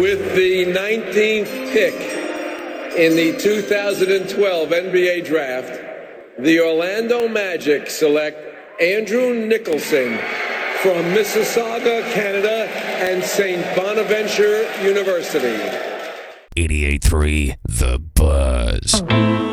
With the 19th pick in the 2012 NBA Draft, the Orlando Magic select Andrew Nicholson from Mississauga, Canada, and St. Bonaventure University. 88.3 The Buzz.